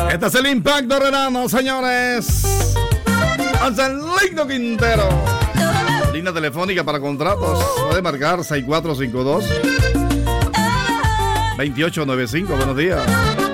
Este es el impacto renano, señores. Angelino Quintero. Línea telefónica para contratos. Puede marcar 6452-2895. Buenos días.